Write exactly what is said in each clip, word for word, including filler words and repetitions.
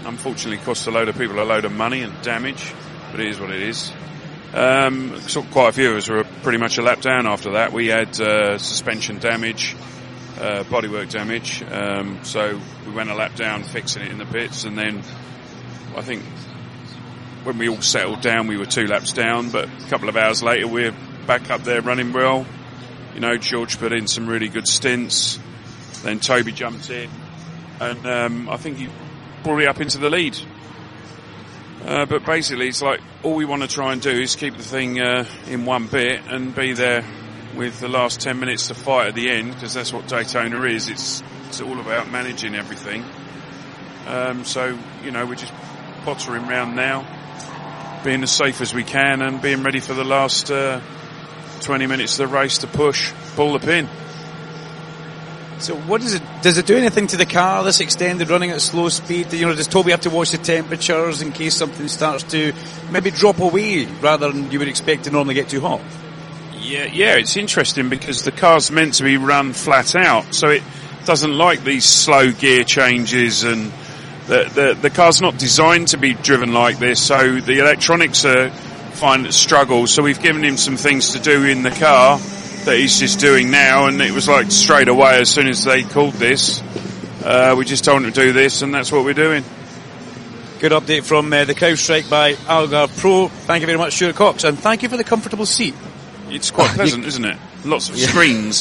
unfortunately cost a load of people a load of money and damage, but it is what it is. Um, so quite a few of us were pretty much a lap down after that. We had uh, suspension damage, uh, bodywork damage, um, so we went a lap down fixing it in the pits, and then I think when we all settled down we were two laps down, but a couple of hours later we're back up there running well. You know, George put in some really good stints, then Toby jumped in, and um, I think he brought it up into the lead. Uh, but basically it's like all we want to try and do is keep the thing uh, in one bit and be there with the last ten minutes to fight at the end, because that's what Daytona is. It's, it's all about managing everything. Um, so, you know, we're just pottering round now, being as safe as we can and being ready for the last uh, twenty minutes of the race to push, pull the pin. So what does it, does it do anything to the car, this extended running at slow speed? You know, does Toby have to watch the temperatures in case something starts to maybe drop away rather than you would expect to normally get too hot? Yeah, yeah, it's interesting because the car's meant to be run flat out, so it doesn't like these slow gear changes, and the, the, the car's not designed to be driven like this, so the electronics are find struggle, so we've given him some things to do in the car that he's just doing now, and it was like straight away as soon as they called this, uh, we just told him to do this, and that's what we're doing. Good update from uh, the CrowdStrike by Algarve Pro. Thank you very much, Stuart Cox, and thank you for the comfortable seat. It's quite pleasant, isn't it? Lots of screens.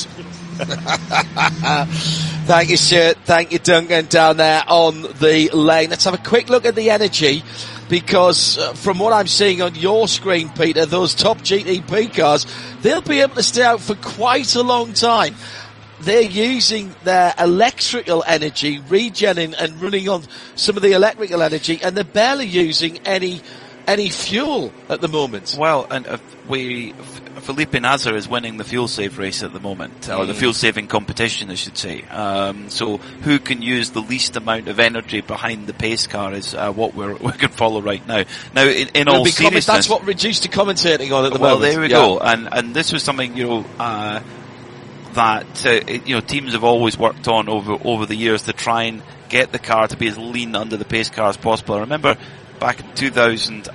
Thank you, Stuart. Thank you, Duncan, down there on the lane. Let's have a quick look at the energy, because uh, from what I'm seeing on your screen, Peter, those top G T P cars, they'll be able to stay out for quite a long time. They're using their electrical energy, regenerating and running on some of the electrical energy, and they're barely using any any fuel at the moment. Well, and uh, we, Felipe Nasr is winning the fuel save race at the moment, mm. or the fuel saving competition, I should say. Um, so who can use the least amount of energy behind the pace car is uh, what we're we can follow right now. Now, in, in all seriousness, that's what Reduced to commentating on at the well, moment. Well, there we yeah. go. And and this was something, you know, uh, that uh, you know teams have always worked on over over the years to try and get the car to be as lean under the pace car as possible. I remember back in two thousand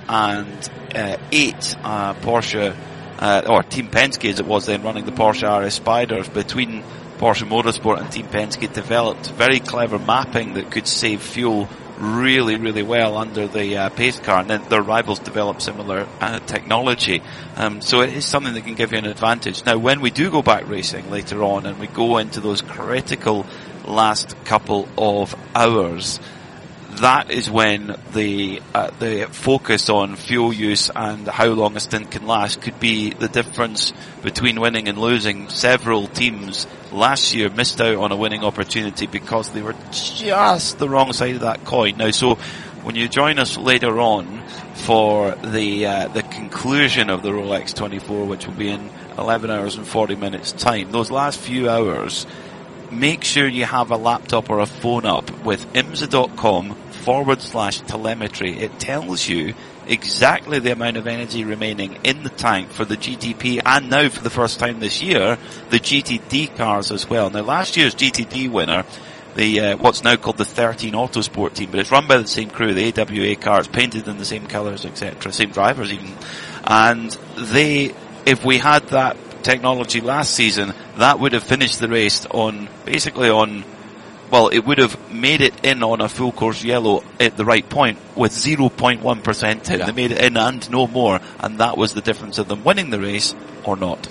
eight, uh, Porsche, uh, or Team Penske as it was then, running the Porsche R S Spyders, between Porsche Motorsport and Team Penske, developed very clever mapping that could save fuel really, really well under the uh, pace car, and then their rivals developed similar uh, technology. Um, so it is something that can give you an advantage. Now, when we do go back racing later on and we go into those critical last couple of hours, that is when the uh, the focus on fuel use and how long a stint can last could be the difference between winning and losing. Several teams last year missed out on a winning opportunity because they were just the wrong side of that coin. Now, so when you join us later on for the uh, the conclusion of the Rolex twenty-four, which will be in eleven hours and forty minutes time, those last few hours, make sure you have a laptop or a phone up with imsa.com forward slash telemetry. It tells you exactly the amount of energy remaining in the tank for the G T P, and now for the first time this year, the G T D cars as well. Now, last year's G T D winner, the uh, what's now called the thirteen Autosport team, but it's run by the same crew, the A W A cars, painted in the same colours, et cetera, same drivers even. And they, if we had that technology last season, that would have finished the race on, basically on, well, it would have made it in on a full course yellow at the right point with zero point one percent in. Yeah. They made it in and no more, and that was the difference of them winning the race or not.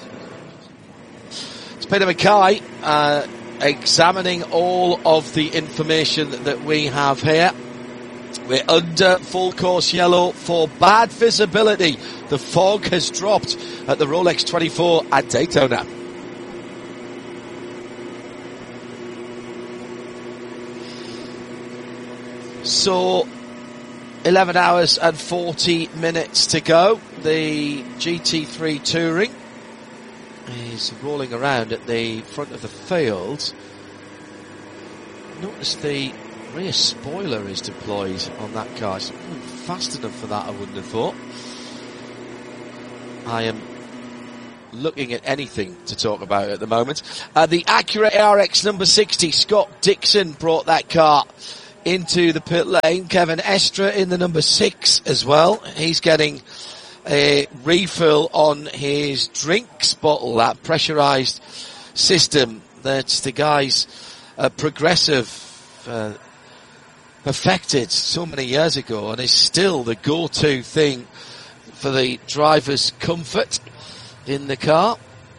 It's Peter Mackay, uh, examining all of the information that we have here. We're under full course yellow for bad visibility. The fog has dropped at the Rolex twenty-four at Daytona. So, eleven hours and forty minutes to go. The G T three Touring is rolling around at the front of the field. Notice the rear spoiler is deployed on that car. It's not going fast enough for that, I wouldn't have thought. I am looking at anything to talk about at the moment. Uh, the Acura A R X number sixty, Scott Dixon brought that car into the pit lane. Kevin Estre in the number six as well. He's getting a refill on his drinks bottle, that pressurized system that the guys uh, Progressive uh, perfected so many years ago, and is still the go-to thing for the driver's comfort in the car.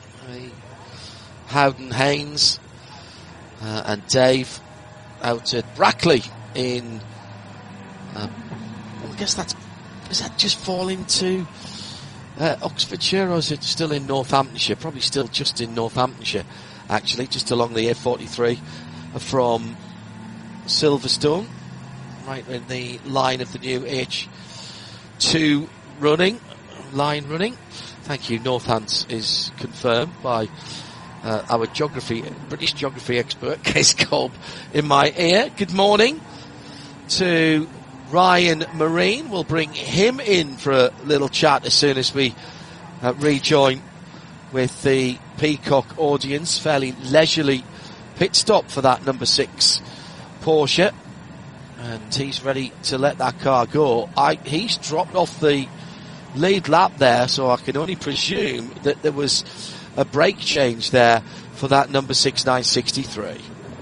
Howden Haynes uh, and Dave out at Brackley in, um, I guess that's, does that just fall into uh, Oxfordshire, or is it still in Northamptonshire? Probably still just in Northamptonshire, actually, just along the A forty-three from Silverstone, right in the line of the new H two running, line running. Thank you, Northants is confirmed by Uh, our geography, British geography expert, Case Cobb, in my ear. Good morning to Ryan Marine. We'll bring him in for a little chat as soon as we uh, rejoin with the Peacock audience. Fairly leisurely pit stop for that number six Porsche. And he's ready to let that car go. I, he's dropped off the lead lap there, so I can only presume that there was a brake change there for that number six nine sixty-three.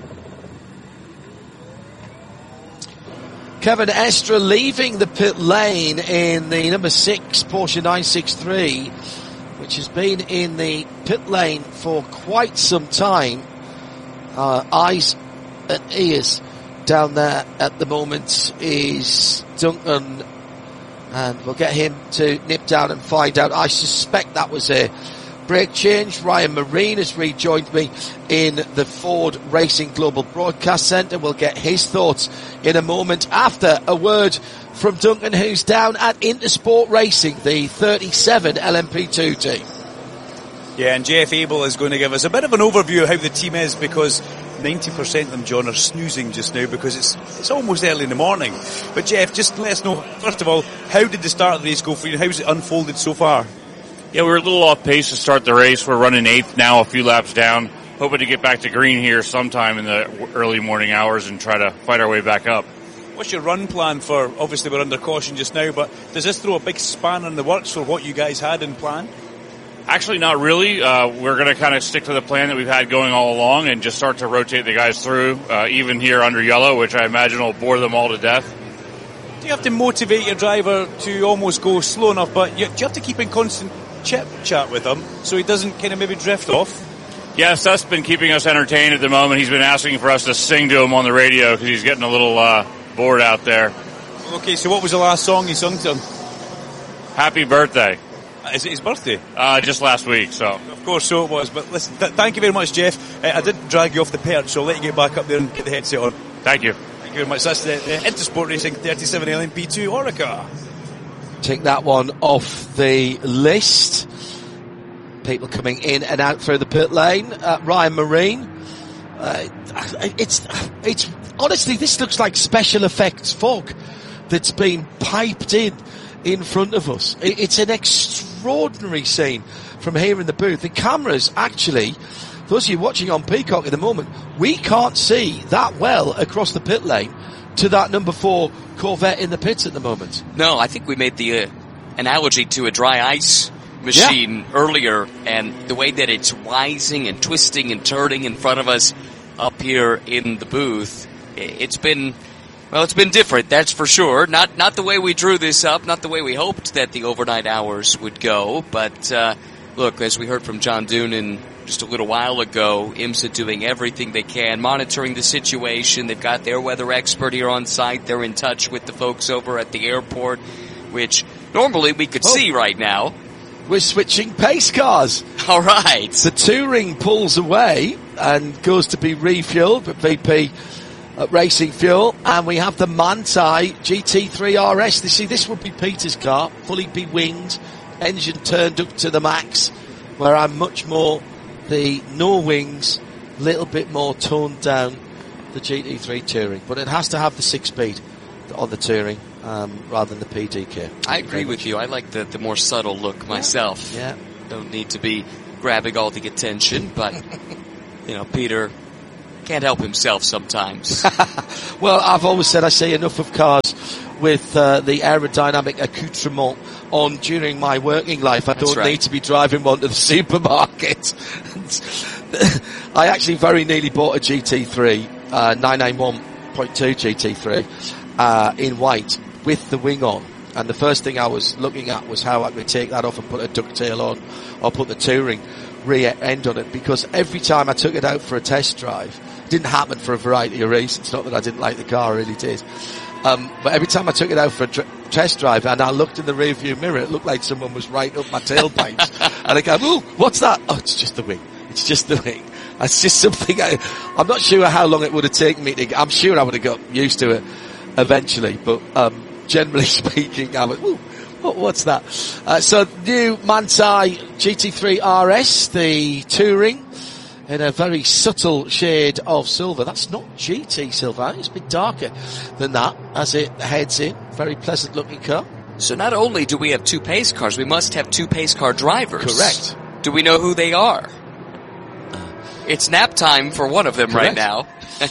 Kevin Estre leaving the pit lane in the number six Porsche nine sixty-three, which has been in the pit lane for quite some time. Uh, eyes and ears down there at the moment is Duncan, and we'll get him to nip down and find out. I suspect that was a brake change. Ryan Marine has rejoined me in the Ford Racing Global Broadcast Centre. We'll get his thoughts in a moment after a word from Duncan, who's down at Intersport Racing, the thirty-seven L M P two team. Yeah, and Jeff Abel is going to give us a bit of an overview of how the team is, because ninety percent of them, John, are snoozing just now because it's it's almost early in the morning. But Jeff, just let us know, first of all, how did the start of the race go for you? How's it unfolded so far? Yeah, we're a little off pace to start the race. We're running eighth now, a few laps down. Hoping to get back to green here sometime in the early morning hours and try to fight our way back up. What's your run plan for, obviously we're under caution just now, but does this throw a big spanner in the works for what you guys had in plan? Actually, not really. Uh, we're going to kind of stick to the plan that we've had going all along and just start to rotate the guys through, uh, even here under yellow, which I imagine will bore them all to death. Do you have to motivate your driver to almost go slow enough, but you, do you have to keep in constant chip chat with him so he doesn't kind of maybe drift off? Yes, that's been keeping us entertained at the moment. He's been asking for us to sing to him on the radio because he's getting a little uh, bored out there. Okay, so what was the last song you sung to him? Happy birthday. Is it his birthday? Uh, just last week, so. Of course, so it was. But listen, th- thank you very much, Jeff. Uh, I did drag you off the perch, so I'll let you get back up there and get the headset on. Thank you. Thank you very much. That's the, the Intersport Racing thirty-seven L M P two Oreca. Take that one off the list. People coming in and out through the pit lane. Uh, Ryan Marine. Uh, it's, it's, honestly, this looks like special effects fog that's been piped in in front of us. It's an extraordinary scene from here in the booth. The cameras, actually, those of you watching on Peacock at the moment, we can't see that well across the pit lane to that number four Corvette in the pits at the moment. No, I think we made the uh, analogy to a dry ice machine yeah. earlier, and the way that it's rising and twisting and turning in front of us up here in the booth, it's been, well, it's been different, that's for sure. Not not the way we drew this up, not the way we hoped that the overnight hours would go, but uh, look, as we heard from John Doonan just a little while ago, IMSA doing everything they can, monitoring the situation. They've got their weather expert here on site. They're in touch with the folks over at the airport, which normally we could oh. see right now. We're switching pace cars. All right. The Touring pulls away and goes to be refueled with V P uh, Racing Fuel. And we have the Manthey G T three R S. You see, this would be Peter's car, fully be-winged, engine turned up to the max, where I'm much more the no wings, little bit more toned down the G T three Touring. But it has to have the six-speed on the Touring. Um, rather than the P D K. I agree with you. I like the, the more subtle look myself. Yeah. Don't need to be grabbing all the attention, but, you know, Peter can't help himself sometimes. Well, I've always said I see enough of cars with uh, the aerodynamic accoutrement on during my working life. I That's don't right. need to be driving one to the supermarket. I actually very nearly bought a G T three, uh, nine ninety-one point two G T three, uh, in white with the wing on. And the first thing I was looking at was how I could take that off and put a ducktail on, or put the touring rear end on it, because every time I took it out for a test drive, it didn't happen for a variety of reasons. Not that I didn't like the car, I really did. Um, but every time I took it out for a tr- test drive and I looked in the rear view mirror, it looked like someone was right up my tailpipes. And I go, ooh, what's that? Oh, it's just the wing. It's just the wing. It's just something I, I'm not sure how long it would have taken me to, I'm sure I would have got used to it eventually, but, um, generally speaking, I went, ooh, what, what's that? Uh, so new Manthey G T three R S, the touring, in a very subtle shade of silver. That's not G T silver. It's a bit darker than that as it heads in. Very pleasant looking car. So not only do we have two pace cars, we must have two pace car drivers. Correct. Do we know who they are? It's nap time for one of them Correct. right now.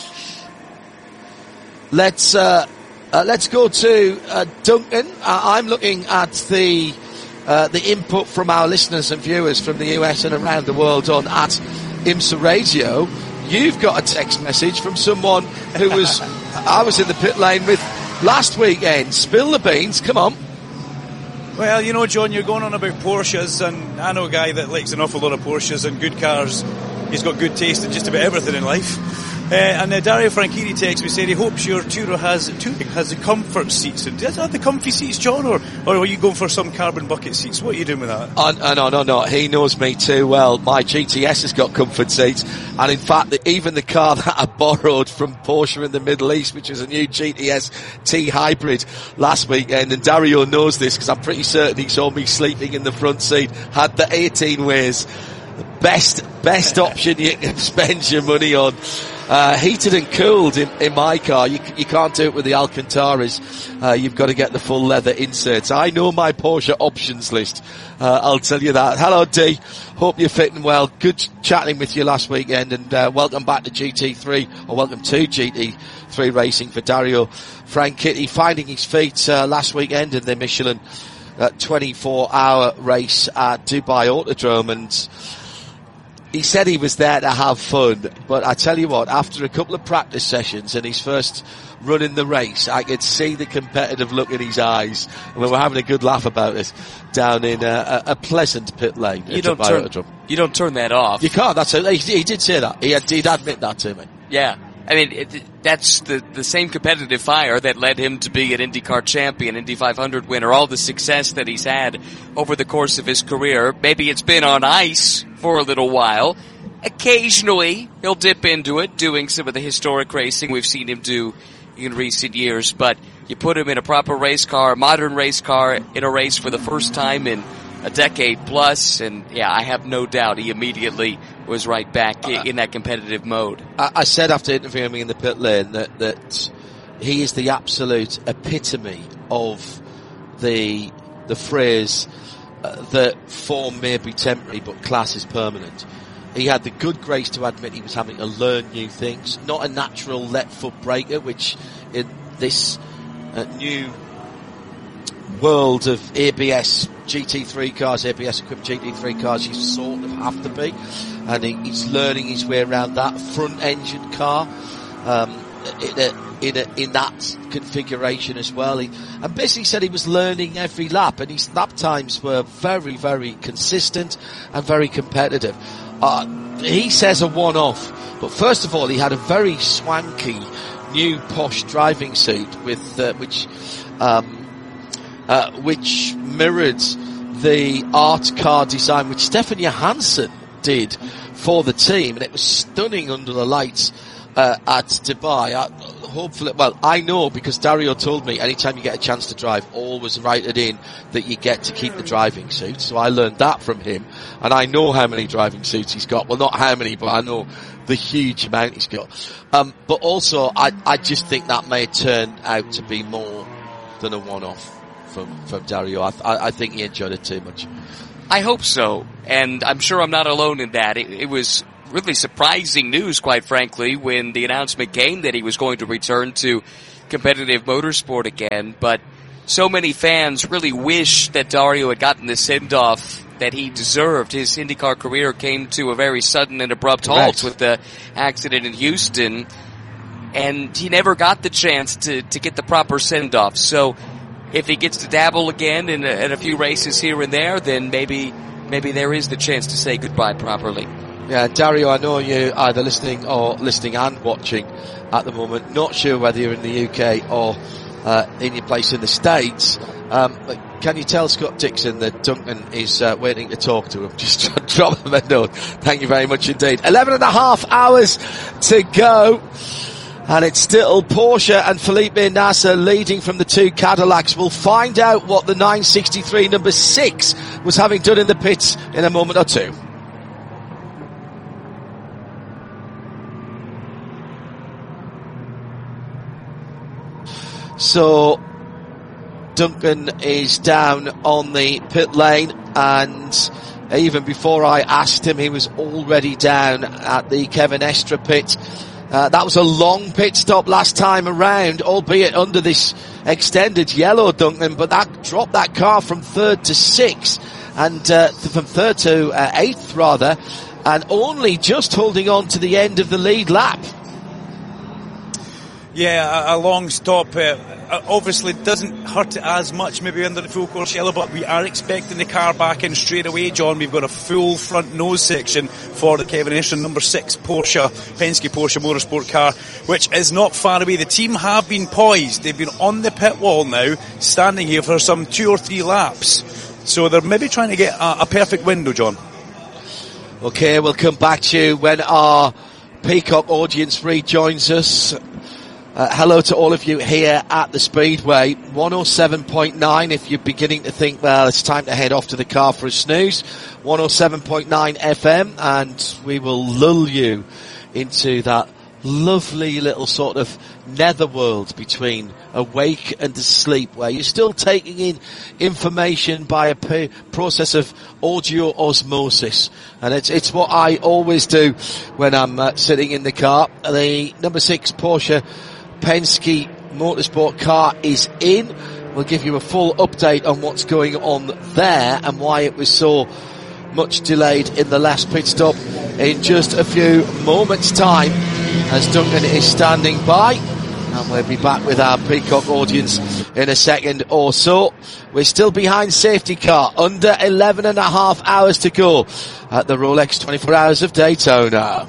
Let's, uh, uh, let's go to, uh, Duncan. Uh, I'm looking at the, uh, the input from our listeners and viewers from the U S and around the world on at IMSA Radio. You've got a text message from someone who was, I was in the pit lane with last weekend. Spill the beans, come on. Well, you know, John, you're going on about Porsches, and I know a guy that likes an awful lot of Porsches and good cars. He's got good taste in just about everything in life. Uh, and uh, Dario Franchitti texts me saying he hopes your Turo has touring has the comfort seats. And does it have the comfy seats, John, or, or are you going for some carbon bucket seats? What are you doing with that? Oh, no, no, no, no. He knows me too well. My G T S has got comfort seats. And in fact, the, even the car that I borrowed from Porsche in the Middle East, which is a new G T S T hybrid last weekend, and Dario knows this because I'm pretty certain he saw me sleeping in the front seat, had the eighteen ways. Best, best option you can spend your money on. Uh, heated and cooled in, in my car. You, you can't do it with the Alcantaras. Uh, you've got to get the full leather inserts. I know my Porsche options list. Uh, I'll tell you that. Hello, D. Hope you're fitting well. Good ch- chatting with you last weekend, and uh, welcome back to G T three, or welcome to G T three Racing for Dario Franchitti, finding his feet uh, last weekend in the Michelin uh, twenty-four hour race at Dubai Autodrome, and he said he was there to have fun, but I tell you what, after a couple of practice sessions and his first run in the race, I could see the competitive look in his eyes. And we were having a good laugh about it down in a, a, a pleasant pit lane. You don't turn, you don't turn that off. You can't. That's a, he, he did say that. He had, he'd admit that to me. Yeah. I mean, it, that's the, the same competitive fire that led him to be an IndyCar champion, Indy five hundred winner, all the success that he's had over the course of his career. Maybe it's been on ice for a little while. Occasionally, he'll dip into it, doing some of the historic racing we've seen him do in recent years, but you put him in a proper race car, a modern race car, in a race for the first time in a decade plus, and yeah, I have no doubt he immediately was right back in, in that competitive mode. I, I said after interviewing me in the pit lane that, that he is the absolute epitome of the the phrase uh, that form may be temporary but class is permanent. He had the good grace to admit he was having to learn new things, not a natural left foot breaker, which in this uh, new world of A B S G T three cars, A B S equipped G T three cars, you sort of have to be, and he, he's learning his way around that front engine car um, in, a, in, a, in that configuration as well. He, and basically said he was learning every lap, and his lap times were very, very consistent and very competitive. Uh, he says a one-off, but first of all, he had a very swanky new posh driving suit with uh, which. Um, Uh, which mirrored the art car design which Stefan Johansson did for the team, and it was stunning under the lights uh, at Dubai. I, hopefully, well, I know because Dario told me anytime you get a chance to drive, always write it in that you get to keep the driving suit. So I learned that from him, and I know how many driving suits he's got. Well, not how many, but I know the huge amount he's got. Um, but also, I, I just think that may turn out to be more than a one-off. From, from Dario. I, I think he enjoyed it too much. I hope so, and I'm sure I'm not alone in that. It, it was really surprising news, quite frankly, when the announcement came that he was going to return to competitive motorsport again. But so many fans really wish that Dario had gotten the send-off that he deserved. His IndyCar career came to a very sudden and abrupt halt with the accident in Houston, and he never got the chance to, to get the proper send-off. So if he gets to dabble again in a, in a few races here and there, then maybe maybe there is the chance to say goodbye properly. Yeah, Dario, I know you're either listening or listening and watching at the moment. Not sure whether you're in the U K or uh, in your place in the States. Um, but can you tell Scott Dixon that Duncan is uh, waiting to talk to him? Just drop him a note. Thank you very much indeed. Eleven and a half hours to go. And it's still Porsche and Felipe Nasser leading from the two Cadillacs. We'll find out what the nine sixty-three number six was having done in the pits in a moment or two. So Duncan is down on the pit lane, and even before I asked him, he was already down at the Kevin Estre pit. Uh, that was a long pit stop last time around, albeit under this extended yellow, Duncan, but that dropped that car from third to sixth, and uh, from third to uh, eighth rather, and only just holding on to the end of the lead lap. Yeah, a, a long stop uh, obviously doesn't hurt it as much maybe under the full course yellow, but we are expecting the car back in straight away, John. We've got a full front nose section for the Kevin Estre number six Porsche, Penske Porsche Motorsport car, which is not far away. The team have been poised. They've been on the pit wall now, standing here for some two or three laps. So they're maybe trying to get a, a perfect window, John. Okay, we'll come back to you when our Peacock audience rejoins us. Uh, hello to all of you here at the Speedway. one oh seven point nine if you're beginning to think, well, it's time to head off to the car for a snooze. one oh seven point nine F M, and we will lull you into that lovely little sort of netherworld between awake and asleep, where you're still taking in information by a p- process of audio osmosis. And it's it's what I always do when I'm uh, sitting in the car. The number six Porsche Penske Motorsport car is in. We'll give you a full update on what's going on there and why it was so much delayed in the last pit stop in just a few moments' time, as Duncan is standing by. And we'll be back with our Peacock audience in a second or so. We're still behind safety car, under eleven and a half hours to go at the Rolex twenty-four Hours of Daytona.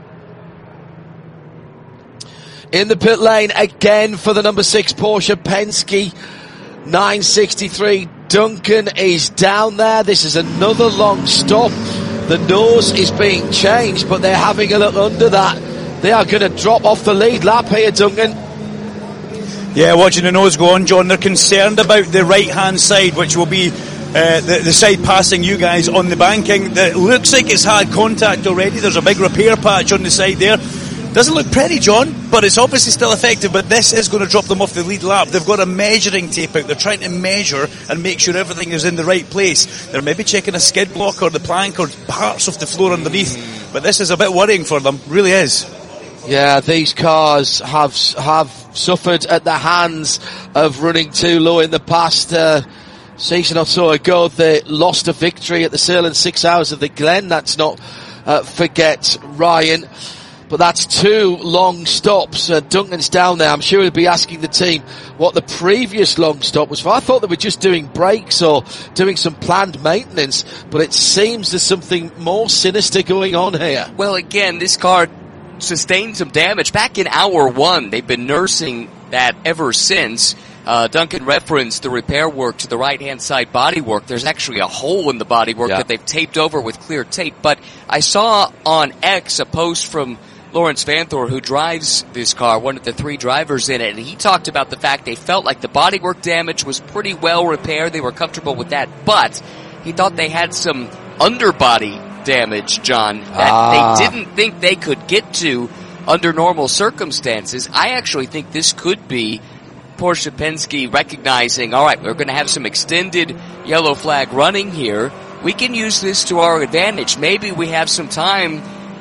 In the pit lane again for the number six Porsche Penske nine sixty-three. Duncan is down there. This is another long stop. The nose is being changed, but they're having a look under that. They are going to drop off the lead lap here, Duncan. Yeah, watching the nose go on, John. They're concerned about the right-hand side, which will be uh, the, the side passing you guys on the banking. It looks like it's had contact already. There's a big repair patch on the side there. Doesn't look pretty, John, but it's obviously still effective. But this is going to drop them off the lead lap. They've got a measuring tape out. They're trying to measure and make sure everything is in the right place. They're maybe checking a skid block or the plank or parts of the floor underneath. But this is a bit worrying for them. Really is. Yeah, these cars have have suffered at the hands of running too low in the past uh, season or so ago. They lost a victory at the Sahlen Six Hours of the Glen. That's not uh, forget Ryan. But that's two long stops. Uh, Duncan's down there. I'm sure he'll be asking the team what the previous long stop was for. I thought they were just doing brakes or doing some planned maintenance, but it seems there's something more sinister going on here. Well, again, this car sustained some damage back in hour one. They've been nursing that ever since. Uh, Duncan referenced the repair work to the right-hand side bodywork. There's actually a hole in the bodywork yeah. that they've taped over with clear tape. But I saw on X a post from Lawrence Vanthor, who drives this car, one of the three drivers in it, and he talked about the fact they felt like the bodywork damage was pretty well repaired. They were comfortable with that, but he thought they had some underbody damage, John, that ah. they didn't think they could get to under normal circumstances. I actually think this could be Porsche Penske recognizing, all right, we're going to have some extended yellow flag running here. We can use this to our advantage. Maybe we have some time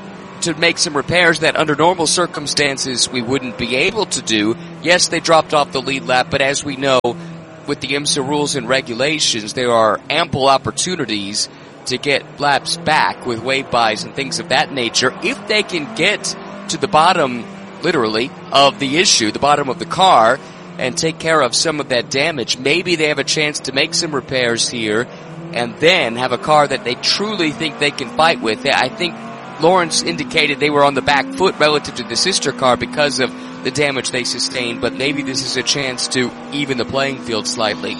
to make some repairs that under normal circumstances we wouldn't be able to do. Yes, they dropped off the lead lap, but as we know, with the IMSA rules and regulations, there are ample opportunities to get laps back with wave-bys and things of that nature if they can get to the bottom, literally, of the issue, the bottom of the car, and take care of some of that damage. Maybe they have a chance to make some repairs here and then have a car that they truly think they can fight with. I think Lawrence indicated they were on the back foot relative to the sister car because of the damage they sustained, but maybe this is a chance to even the playing field slightly.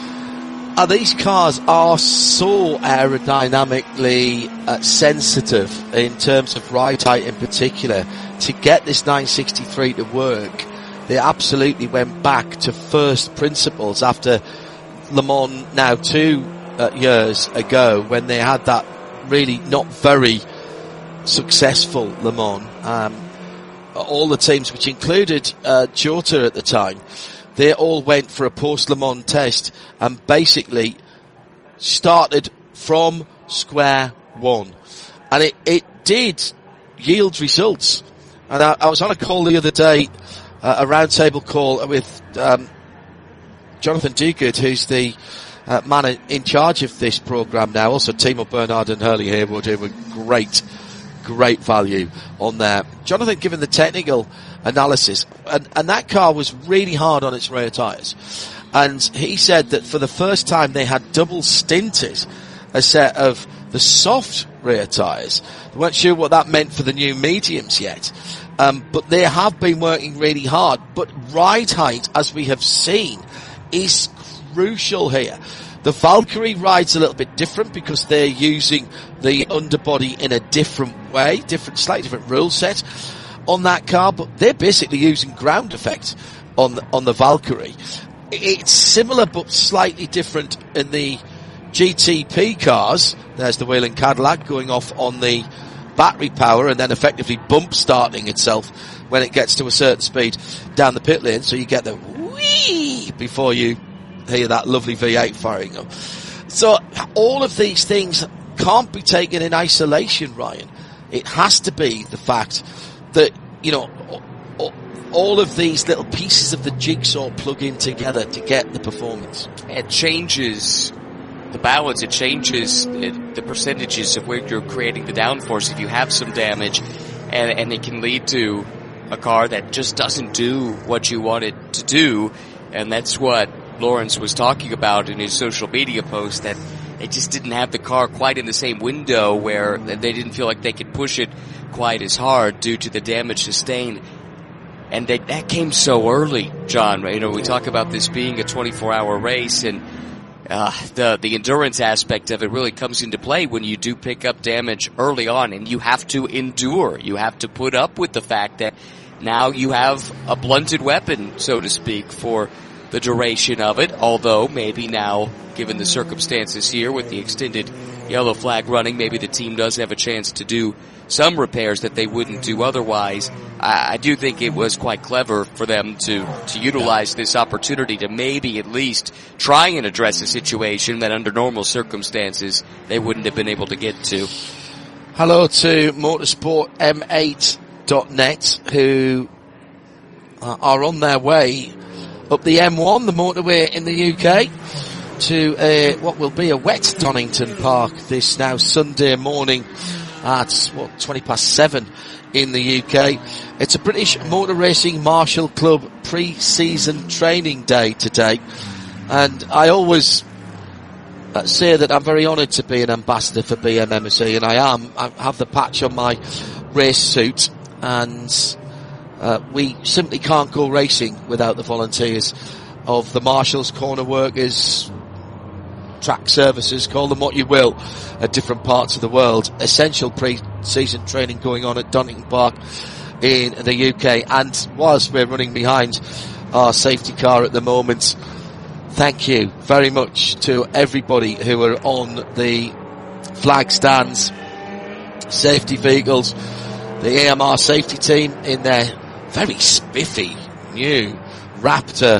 Uh, these cars are so aerodynamically uh, sensitive in terms of ride height in particular. To get this nine sixty-three to work, they absolutely went back to first principles after Le Mans now two uh, years ago when they had that really not very successful Le Mans. Um, all the teams, which included uh, Jota at the time, they all went for a post-Le Mans test and basically started from square one. And it, it did yield results. And I, I was on a call the other day, uh, a roundtable call with um, Jonathan Duguid, who's the uh, man in, in charge of this program now. Also, Timo Bernhard and Hurley Haywood, who were great, great value on there. Jonathan giving the technical analysis, and, and that car was really hard on its rear tyres. And he said that for the first time they had double stinted a set of the soft rear tyres. They weren't sure what that meant for the new mediums yet. Um, but they have been working really hard. But ride height, as we have seen, is crucial here. The Valkyrie rides a little bit different because they're using the underbody in a different way, different, slightly different rule set on that car, but they're basically using ground effect on the, on the Valkyrie. It's similar but slightly different in the G T P cars. There's the Whelen Cadillac going off on the battery power and then effectively bump starting itself when it gets to a certain speed down the pit lane, so you get the whee before you hear that lovely V eight firing up. So all of these things can't be taken in isolation, Ryan. It has to be the fact that, you know, all of these little pieces of the jigsaw plug in together to get the performance. It changes the balance, it changes the percentages of where you're creating the downforce if you have some damage, and, and it can lead to a car that just doesn't do what you want it to do, and that's what Lawrence was talking about in his social media post, that they just didn't have the car quite in the same window where they didn't feel like they could push it quite as hard due to the damage sustained. And they, that came so early, John. You know, we talk about this being a twenty-four hour race, and uh, the the endurance aspect of it really comes into play when you do pick up damage early on, and you have to endure. You have to put up with the fact that now you have a blunted weapon, so to speak, for the duration of it, although maybe now, given the circumstances here with the extended yellow flag running, maybe the team does have a chance to do some repairs that they wouldn't do otherwise. I, I do think it was quite clever for them to, to utilize this opportunity to maybe at least try and address a situation that under normal circumstances they wouldn't have been able to get to. Hello to motorsport m eight dot net, who uh, are on their way up the M one, the motorway in the U K, to a, what will be a wet Donington Park this now Sunday morning at, what, twenty past seven in the U K. It's a British Motor Racing Marshall Club pre-season training day today, and I always uh, say that I'm very honoured to be an ambassador for B M M S E, and I am. I have the patch on my race suit, and Uh, we simply can't go racing without the volunteers of the marshals, corner workers, track services, call them what you will, at different parts of the world. Essential pre-season training going on at Donington Park in the U K. And whilst we're running behind our safety car at the moment, thank you very much to everybody who are on the flag stands, safety vehicles, the A M R safety team in their very spiffy new Raptor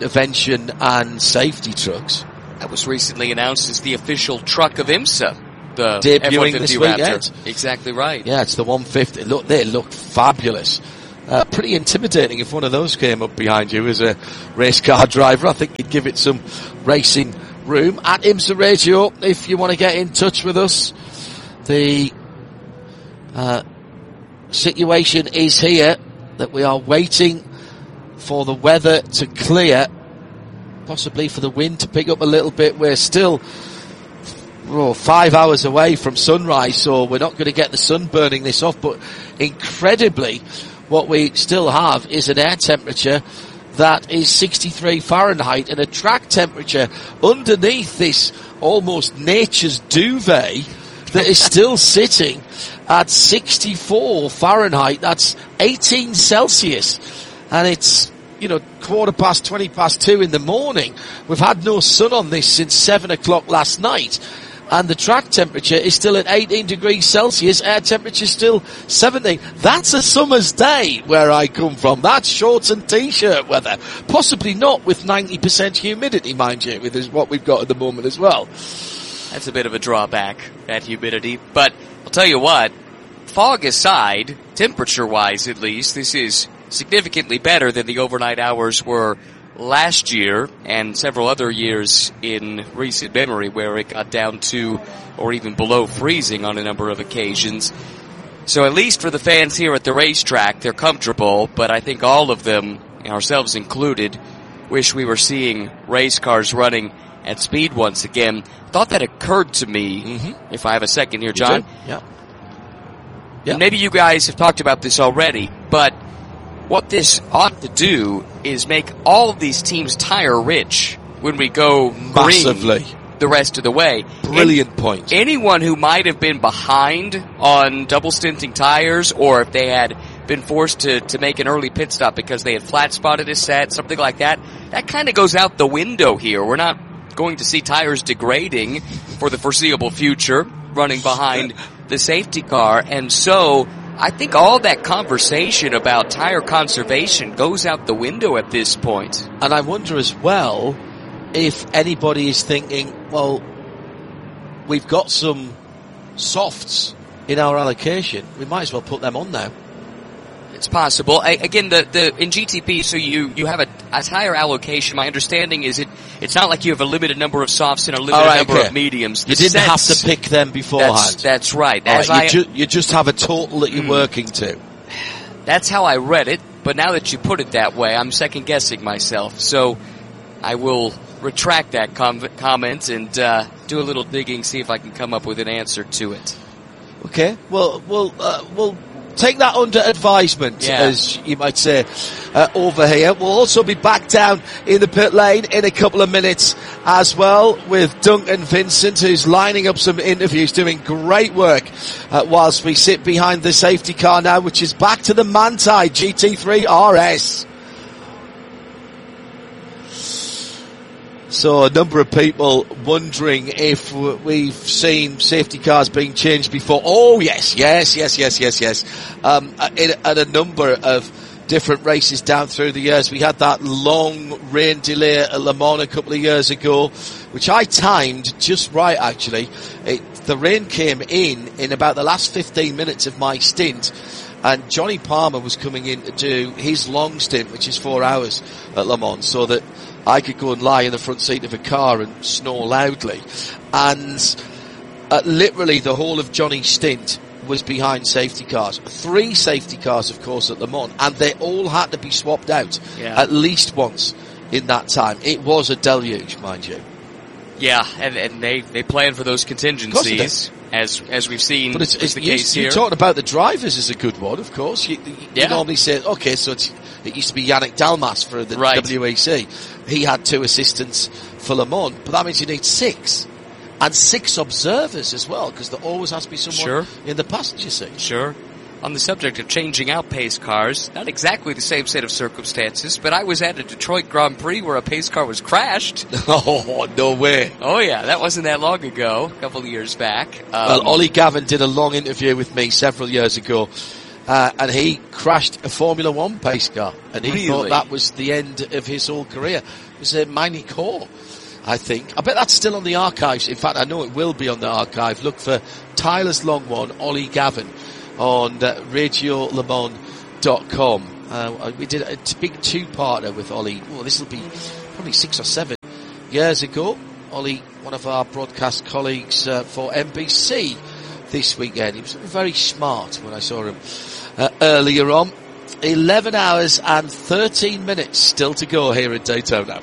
intervention and safety trucks. That was recently announced as the official truck of IMSA the debuting F one this fifty weekend. Raptor. Exactly right. Yeah, it's the one fifty. Look, they look fabulous. Uh, pretty intimidating if one of those came up behind you as a race car driver. I think you'd give it some racing room. At IMSA Radio, if you want to get in touch with us, the uh, situation is here that we are waiting for the weather to clear, possibly for the wind to pick up a little bit. We're still oh, five hours away from sunrise, so we're not going to get the sun burning this off, but incredibly, what we still have is an air temperature that is sixty-three Fahrenheit and a track temperature underneath this almost nature's duvet that is still sitting at sixty-four Fahrenheit. That's eighteen Celsius. And it's, you know, quarter past, twenty past two in the morning. We've had no sun on this since seven o'clock last night. And the track temperature is still at eighteen degrees Celsius, air temperature still seventeen. That's a summer's day where I come from. That's shorts and t-shirt weather. Possibly not with ninety percent humidity, mind you, with what we've got at the moment as well. That's a bit of a drawback, that humidity. But I'll tell you what, fog aside, temperature-wise at least, this is significantly better than the overnight hours were last year and several other years in recent memory where it got down to or even below freezing on a number of occasions. So at least for the fans here at the racetrack, they're comfortable, but I think all of them, ourselves included, wish we were seeing race cars running at speed once again. Thought that occurred to me, mm-hmm. if I have a second here, John. Yeah. Yeah. And maybe you guys have talked about this already, but what this ought to do is make all of these teams tire rich when we go massively green the rest of the way. Brilliant and point. Anyone who might have been behind on double stinting tires, or if they had been forced to, to make an early pit stop because they had flat spotted a set, something like that, that kind of goes out the window here. We're not going to see tires degrading for the foreseeable future running behind the safety car, and so I think all that conversation about tire conservation goes out the window at this point. And I wonder as well if anybody is thinking, well, we've got some softs in our allocation, we might as well put them on now. It's possible. I, again, the, the in G T P, so you, you have a, a tire allocation. My understanding is it it's not like you have a limited number of softs and a limited right, number okay. of mediums. The you didn't sets, have to pick them beforehand. That's, that's right. As right you, ju- you just have a total that you're mm. working to. That's how I read it, but now that you put it that way, I'm second guessing myself. So I will retract that com- comment and uh, do a little digging, see if I can come up with an answer to it. Okay. Well, we'll uh, we'll take that under advisement, yeah. as you might say, uh, over here. We'll also be back down in the pit lane in a couple of minutes as well with Duncan Vincent, who's lining up some interviews, doing great work uh, whilst we sit behind the safety car now, which is back to the Manthey G T three R S. So a number of people wondering if we've seen safety cars being changed before. Oh yes, yes, yes, yes, yes, yes. Um, in, at a number of different races down through the years. We had that long rain delay at Le Mans a couple of years ago, which I timed just right actually. It, the rain came in in about the last fifteen minutes of my stint. And Johnny Palmer was coming in to do his long stint, which is four hours at Le Mans, so that I could go and lie in the front seat of a car and snore loudly. And uh, literally the whole of Johnny's stint was behind safety cars. Three safety cars, of course, at Le Mans, and they all had to be swapped out yeah. at least once in that time. It was a deluge, mind you. Yeah, and, and they, they plan for those contingencies, as as we've seen. But it's, it's the you, case you're here. talking about the drivers is a good one, of course. You, you, yeah. you normally say, okay, so it's, it used to be Yannick Dalmas for the right. W E C. He had two assistants for Le Mans, but that means you need six. And six observers as well, because there always has to be someone sure. in the passenger seat. Sure. On the subject of changing out pace cars, not exactly the same set of circumstances, but I was at a Detroit Grand Prix where a pace car was crashed. Oh, no way. Oh yeah, that wasn't that long ago, a couple of years back. Um, well, Ollie Gavin did a long interview with me several years ago, uh, and he crashed a Formula One pace car, and he really? thought that was the end of his whole career. It was a Mini Core. I think. I bet that's still on the archives. In fact, I know it will be on the archive. Look for Tyler's Long One, Ollie Gavin, on uh, radio le mans dot com. Uh, we did a big two-parter with Ollie. Well, this will be probably six or seven years ago. Ollie, one of our broadcast colleagues uh, for N B C this weekend. He was very smart when I saw him uh, earlier on. eleven hours and thirteen minutes still to go here in Daytona.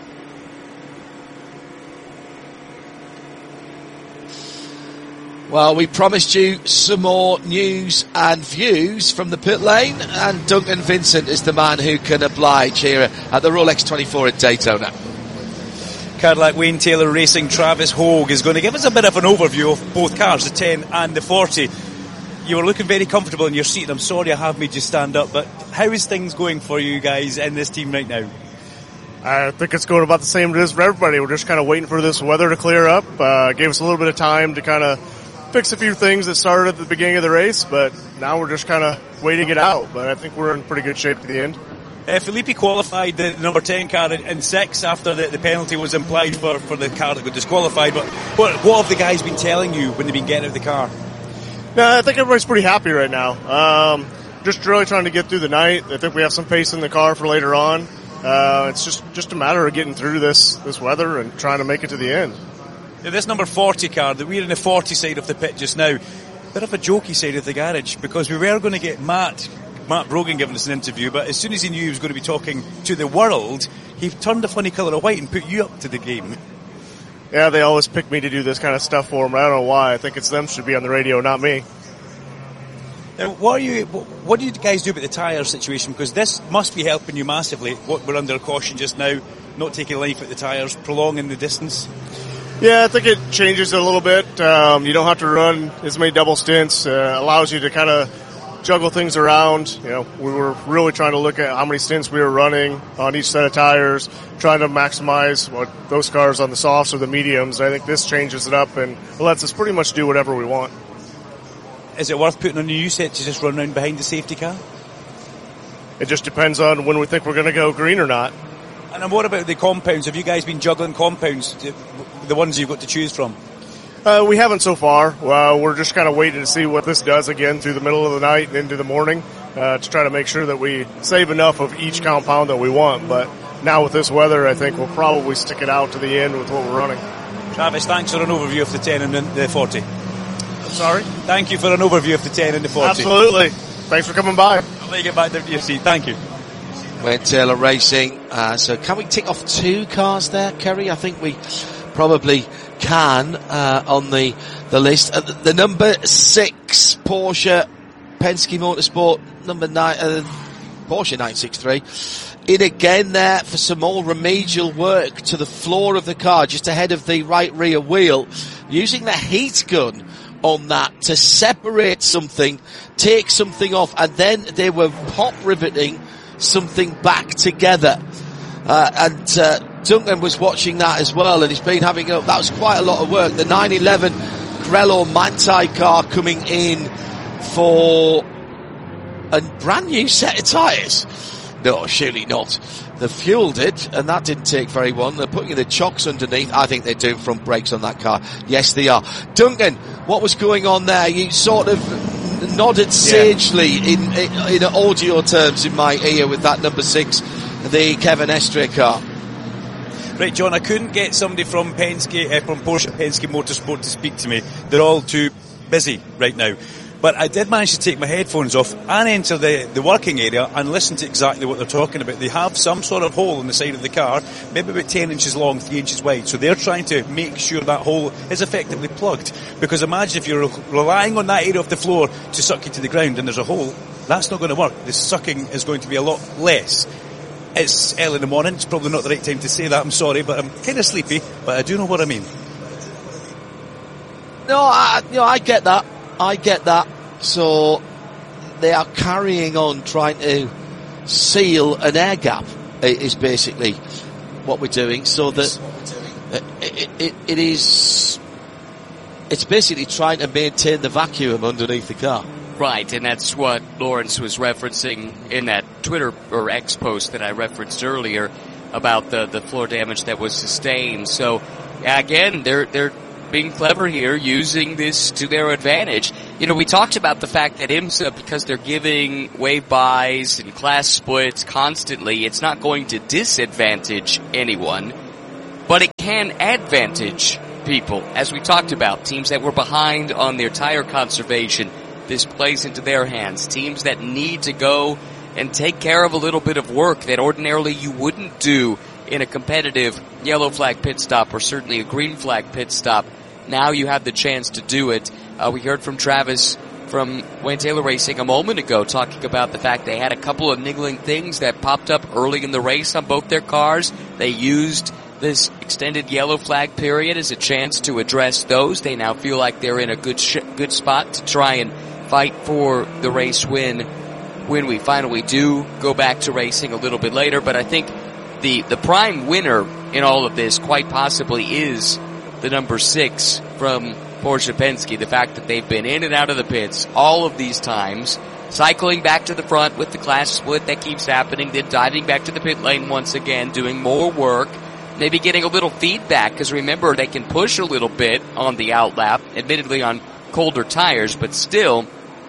Well, we promised you some more news and views from the pit lane, and Duncan Vincent is the man who can oblige here at the Rolex twenty-four in Daytona. Cadillac Wayne Taylor Racing Travis Hogue is going to give us a bit of an overview of both cars, the ten and the forty. You were looking very comfortable in your seat, and I'm sorry I have made you stand up, but how is things going for you guys in this team right now? I think it's going about the same as it is for everybody. We're just kind of waiting for this weather to clear up. Uh, gave us a little bit of time to kind of fix a few things that started at the beginning of the race, but now we're just kind of waiting it out. But I think we're in pretty good shape at the end. Uh, Felipe qualified the number ten car in, in six after the, the penalty was implied for, for the car that got disqualified. But what, what have the guys been telling you when they've been getting out of the car? No, I think everybody's pretty happy right now. Um, just really trying to get through the night. I think we have some pace in the car for later on. Uh, it's just, just a matter of getting through this, this weather and trying to make it to the end. Now, this number forty car, that we're in the forty side of the pit just now, bit of a jokey side of the garage, because we were going to get Matt, Matt Brogan giving us an interview, but as soon as he knew he was going to be talking to the world, he turned a funny colour of white and put you up to the game. Yeah, they always pick me to do this kind of stuff for them. I don't know why. I think it's them should be on the radio, not me. Now, what are you? What do you guys do about the tyre situation? Because this must be helping you massively. What we're under caution just now, not taking life at the tyres, prolonging the distance. Yeah, I think it changes it a little bit. Um, you don't have to run as many double stints. Uh, allows you to kind of juggle things around. You know, we were really trying to look at how many stints we were running on each set of tires, trying to maximize what those cars on the softs or the mediums. I think this changes it up and lets us pretty much do whatever we want. Is it worth putting on a new set to just run around behind the safety car? It just depends on when we think we're going to go green or not. And then what about the compounds? Have you guys been juggling compounds, the ones you've got to choose from? Uh, we haven't so far. Uh, we're just kind of waiting to see what this does again through the middle of the night and into the morning uh, to try to make sure that we save enough of each compound that we want. But now with this weather, I think we'll probably stick it out to the end with what we're running. Travis, thanks for an overview of the ten and the forty. I'm sorry? Thank you for an overview of the ten and the forty. Absolutely. Thanks for coming by. I'll let you get back to your seat. Thank you. Wayne Taylor Racing. Uh, so can we tick off two cars there, Kerry? I think we probably can uh, on the the list. Uh, the, the number six Porsche Penske Motorsport, number nine uh, Porsche nine sixty-three, in again there for some more remedial work to the floor of the car, just ahead of the right rear wheel, using the heat gun on that to separate something, take something off, and then they were hot riveting something back together. Uh, and uh, Duncan was watching that as well, and he's been having a, that was quite a lot of work. The nine eleven Grello Manthey car coming in for a brand new set of tyres. No, surely not. They fueled it, and that didn't take very long. They're putting the chocks underneath. I think they're doing front brakes on that car. Yes, they are. Duncan, what was going on there? You sort of nodded sagely in, in, in audio terms in my ear with that number six, the Kevin Estre car. Right, John, I couldn't get somebody from Penske, uh, from Porsche Penske Motorsport to speak to me. They're all too busy right now. But I did manage to take my headphones off and enter the, the working area and listen to exactly what they're talking about. They have some sort of hole in the side of the car, maybe about ten inches long, three inches wide. So they're trying to make sure that hole is effectively plugged. Because imagine if you're relying on that area of the floor to suck you to the ground and there's a hole, that's not going to work. The sucking is going to be a lot less. It's early in the morning. It's probably not the right time to say that. I'm sorry, but I'm kind of sleepy, but I do know what I mean. No, I, you know, I get that. I get that. So they are carrying on trying to seal an air gap is basically what we're doing. So that it, it, it is, it's basically trying to maintain the vacuum underneath the car. Right, and that's what Lawrence was referencing in that Twitter or X post that I referenced earlier. about the, the floor damage that was sustained. So, yeah, again, they're they're being clever here, using this to their advantage. You know, we talked about the fact that IMSA, because they're giving wave buys and class splits constantly, it's not going to disadvantage anyone, but it can advantage people. As we talked about, teams that were behind on their tire conservation, this plays into their hands. Teams that need to go and take care of a little bit of work that ordinarily you wouldn't do in a competitive yellow flag pit stop or certainly a green flag pit stop. Now you have the chance to do it. Uh, we heard from Travis from Wayne Taylor Racing a moment ago talking about the fact they had a couple of niggling things that popped up early in the race on both their cars. They used this extended yellow flag period as a chance to address those. They now feel like they're in a good sh- good spot to try and fight for the race win when we finally do go back to racing a little bit later. But I think the, the prime winner in all of this quite possibly is the number six from Porsche Penske. The fact that they've been in and out of the pits all of these times, cycling back to the front with the class split that keeps happening, then diving back to the pit lane once again, doing more work, maybe getting a little feedback, because remember, they can push a little bit on the outlap, admittedly on colder tires, but still